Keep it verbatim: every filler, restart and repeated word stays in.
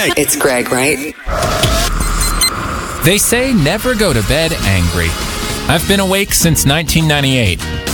It's Greg, right? They say never go to bed angry. I've been awake since nineteen ninety-eight.